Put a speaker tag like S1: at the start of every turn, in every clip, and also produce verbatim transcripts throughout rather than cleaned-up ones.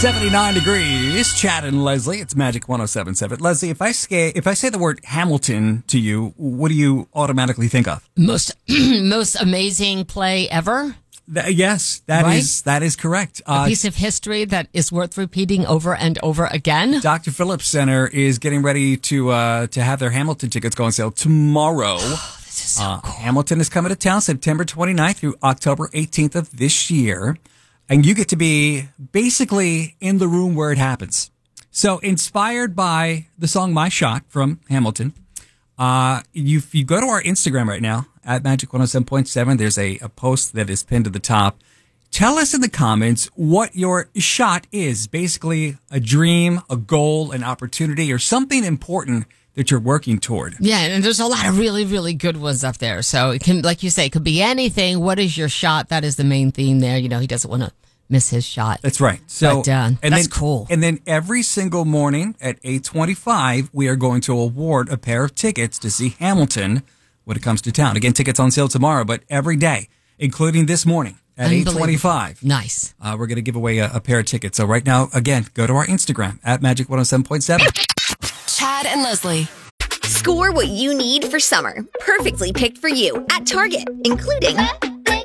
S1: seventy-nine degrees. Chad and Leslie. It's Magic one oh seven point seven. Leslie, if I say if I say the word Hamilton to you, what do you automatically think of?
S2: Most most amazing play ever.
S1: Th- yes, that
S2: Right?
S1: is that is correct.
S2: A piece of history that is worth repeating over and over again.
S1: Doctor Phillips Center is getting ready to uh, to have their Hamilton tickets go on sale tomorrow.
S2: This is so
S1: Uh,
S2: cool.
S1: Hamilton is coming to town September twenty-ninth through October eighteenth of this year. And you get to be basically in the room where it happens. So inspired by the song My Shot from Hamilton, uh, you, if you go to our Instagram right now, at Magic one oh seven point seven, there's a, a post that is pinned to the top. Tell us in the comments what your shot is. Basically a dream, a goal, an opportunity, or something important that you're working toward.
S2: Yeah, and there's a lot of really, really good ones up there. So it can, like you say, it could be anything. What is your shot? That is the main theme there. You know, he doesn't want to miss his shot.
S1: That's right. So
S2: But, uh,
S1: and
S2: that's
S1: then,
S2: cool.
S1: And then every single morning at eight twenty-five, we are going to award a pair of tickets to see Hamilton when it comes to town. Again, tickets on sale tomorrow, but every day, including this morning at eight twenty-five.
S2: Nice.
S1: Uh, we're going to give away a, a pair of tickets. So right now, again, go to our Instagram at Magic one oh seven point seven.
S3: Chad and Leslie.
S4: Score what you need for summer. Perfectly picked for you at Target, including Up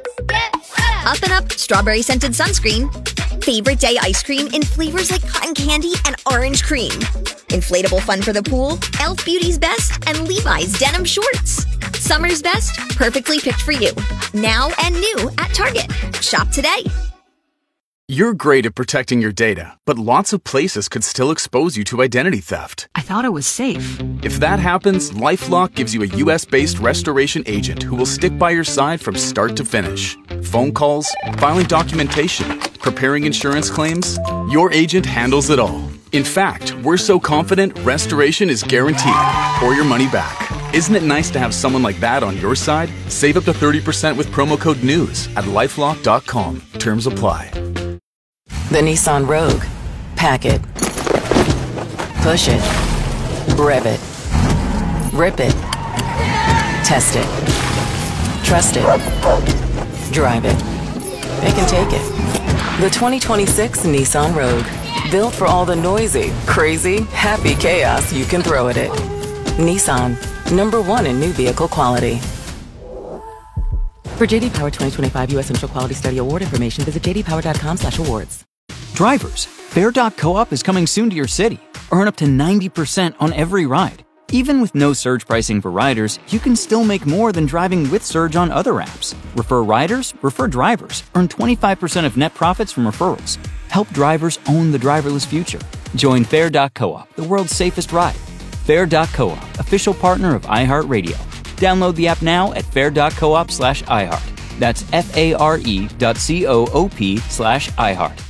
S4: and Up Strawberry Scented Sunscreen, Favorite Day Ice Cream in flavors like cotton candy and orange cream, Inflatable Fun for the Pool, e l f Beauty's Best, and Levi's Denim Shorts. Summer's best, perfectly picked for you. Now and new at Target. Shop today.
S5: You're great at protecting your data, but lots of places could still expose you to identity theft.
S6: I thought it was safe.
S5: If that happens, LifeLock gives you a U S-based restoration agent who will stick by your side from start to finish. Phone calls, filing documentation, preparing insurance claims, your agent handles it all. In fact, we're so confident restoration is guaranteed or your money back. Isn't it nice to have someone like that on your side? Save up to thirty percent with promo code NEWS at lifelock dot com. Terms apply.
S6: The Nissan Rogue. Pack it. Push it. Rev it. Rip it. Test it. Trust it. Drive it. It can take it. The twenty twenty-six Nissan Rogue. Built for all the noisy, crazy, happy chaos you can throw at it. Nissan. Number one in new vehicle quality. For J D Power twenty twenty-five U S Central Quality Study Award information, visit j d power dot com slash awards.
S7: Drivers, Fair dot co-op is coming soon to your city. Earn up to ninety percent on every ride. Even with no surge pricing for riders, you can still make more than driving with Surge on other apps. Refer riders, refer drivers. Earn twenty-five percent of net profits from referrals. Help drivers own the driverless future. Join Fair dot co-op, the world's safest ride. Fair dot co-op, official partner of iHeartRadio. Download the app now at fair dot coop slash iHeart. That's F A R E dot C O O P slash iHeart.